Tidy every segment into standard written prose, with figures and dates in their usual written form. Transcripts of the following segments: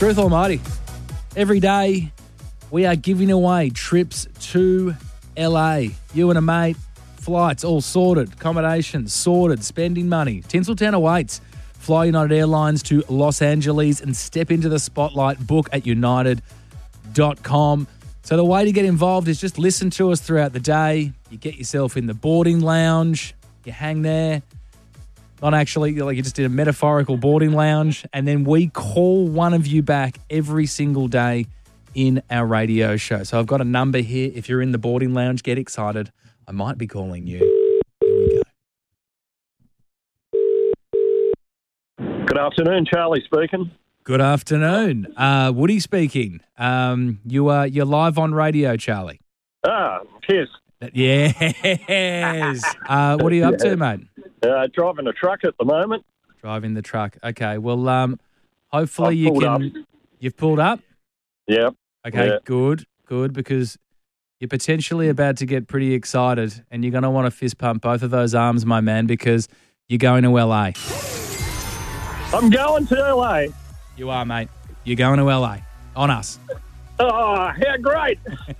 Truth Almighty. Every day we are giving away trips to LA. You and a mate, flights all sorted, accommodations sorted, spending money. Tinseltown awaits. Fly United Airlines to Los Angeles and step into the spotlight. Book at united.com. So the way to get involved is just listen to us throughout the day. You get yourself in the boarding lounge. You hang there. Not actually, like you just did a metaphorical boarding lounge. And then we call one of you back every single day in our radio show. So I've got a number here. If you're in the boarding lounge, get excited. I might be calling you. Here we go. Good afternoon, Charlie speaking. Good afternoon. Woody speaking. You're live on radio, Charlie. Cheers. Yes. What are you up to, mate? Driving a truck at the moment. Driving the truck. Okay. Well, hopefully you can. You've pulled up? Yep. Okay, yeah. Good, because you're potentially about to get pretty excited and you're going to want to fist pump both of those arms, my man, because you're going to LA. I'm going to LA. You are, mate. You're going to LA. On us. Oh, how great.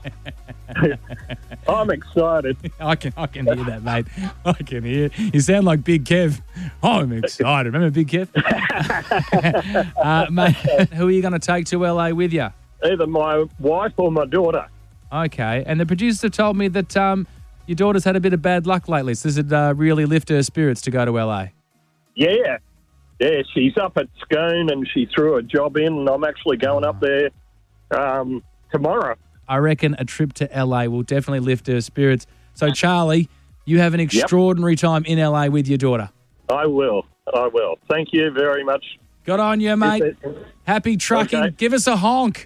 I'm excited. I can hear that, mate. I can hear it. You sound like Big Kev. I'm excited. Remember Big Kev? Mate, who are you going to take to LA with you? Either my wife or my daughter. Okay. And the producer told me that your daughter's had a bit of bad luck lately. So does it really lift her spirits to go to LA? Yeah. Yeah, she's up at Scone and she threw a job in and I'm actually going up there tomorrow. I reckon a trip to LA will definitely lift her spirits. So, Charlie, you have an extraordinary time in LA with your daughter. I will. Thank you very much. Good on you, mate. Happy trucking. Okay. Give us a honk.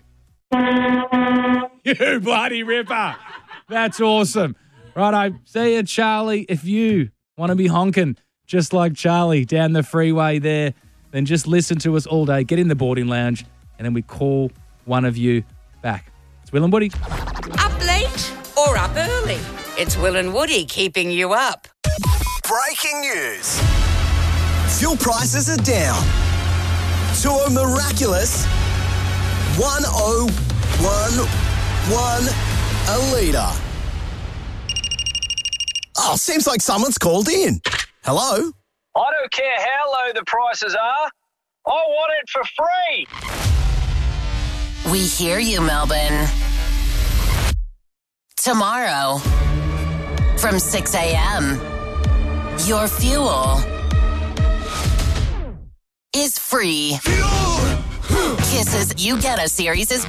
You bloody ripper. That's awesome. Righto. See you, Charlie. If you want to be honking just like Charlie down the freeway there, then just listen to us all day. Get in the boarding lounge, and then we call one of you back. It's Will and Woody. Up late or up early? It's Will and Woody keeping you up. Breaking news. Fuel prices are down to a miraculous 101.1 a litre. Oh, seems like someone's called in. Hello? I don't care how low the prices are. I want it for free. We hear you, Melbourne. Tomorrow, from 6 a.m., your fuel is free. Kisses, you get a series